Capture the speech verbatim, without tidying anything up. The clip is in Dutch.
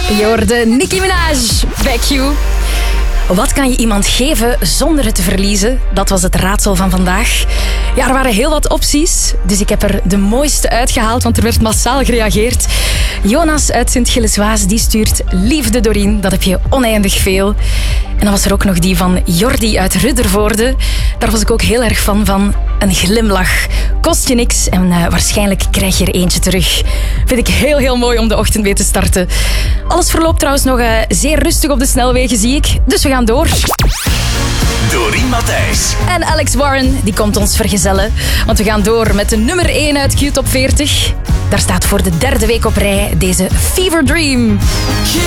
Je hoorde Nicki Minaj, Back You. Wat kan je iemand geven zonder het te verliezen? Dat was het raadsel van vandaag. Ja, er waren heel wat opties, dus ik heb er de mooiste uitgehaald, want er werd massaal gereageerd. Jonas uit Sint-Gilles-Waas, die stuurt liefde Doreen. Dat heb je oneindig veel. En dan was er ook nog die van Jordi uit Ruddervoorde. Daar was ik ook heel erg fan van. Een glimlach. Kost je niks en uh, waarschijnlijk krijg je er eentje terug. Vind ik heel, heel mooi om de ochtend mee te starten. Alles verloopt trouwens nog uh, zeer rustig op de snelwegen, zie ik. Dus we gaan door. Doreen Matthijs. En Alex Warren, die komt ons vergezellen. Want we gaan door met de nummer één uit Q Top veertig. Daar staat voor de derde week op rij deze Fever Dream. Yeah.